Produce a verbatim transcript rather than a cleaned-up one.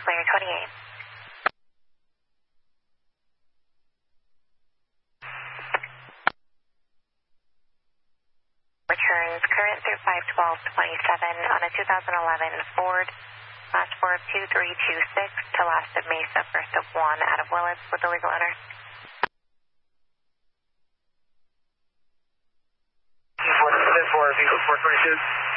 clear twenty-eight. Returns current through five twelve twenty-seven on a two thousand eleven Ford, last four of two three two six to last of Mesa, first of one out of Willits with the legal owner. four twenty-two.